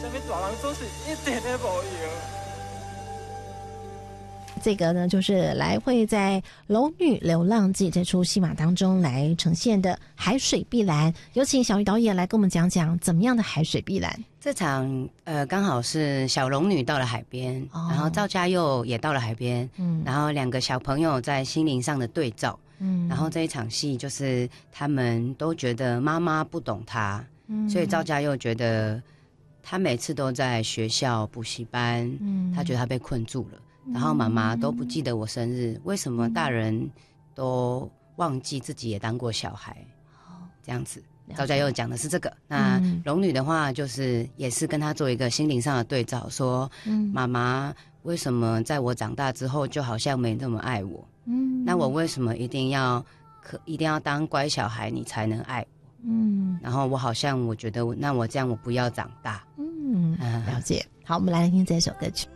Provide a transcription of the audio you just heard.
什么大人做事一点都无用。 这个呢，就是来会在《龙女流浪记》这出戏码当中来呈现的海水碧蓝。有请小鱼导演来跟我们讲讲怎么样的海水碧蓝。 这场刚好是小龙女到了海边，然后赵家佑也到了海边，然后两个小朋友在心灵上的对照，然后这一场戏就是他们都觉得妈妈不懂他，所以赵家佑觉得他每次都在学校补习班，他觉得他被困住了。然后妈妈都不记得我生日，为什么大人都忘记自己也当过小孩？这样子，赵家佑讲的是这个。那龙女的话，就是也是跟他做一个心灵上的对照，说妈妈为什么在我长大之后就好像没那么爱我？那我为什么一定要当乖小孩你才能爱我？然后我好像我觉得那我这样我不要长大。 了解。好，我们来听这首歌曲。